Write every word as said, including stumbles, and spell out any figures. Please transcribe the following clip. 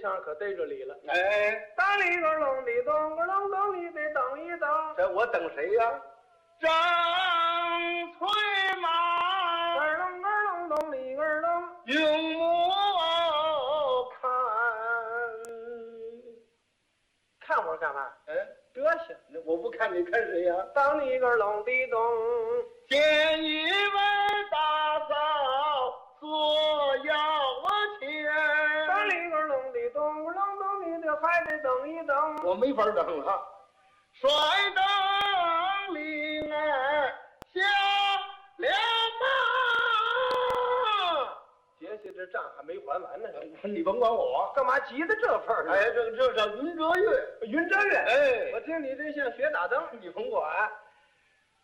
腔可对着理了。 哎， 当里个隆的咚个隆咚，你得等一等。 这我等谁呀？张翠马， 个隆个隆咚里个隆， 用目看看我干嘛？ 哎， 德行。 我不看你看谁呀？ 当里个隆的咚， 见一位大嫂做要我钱。 当里个隆的咚个隆咚，你得还得等一等。 我没法等了，摔灯铃儿下了马。 姐姐，这账还没还完呢， 你甭管我， 干嘛急得这份儿呢？ 哎，这这叫云遮月， 云遮月。 哎， 我听你这像学打灯， 你甭管。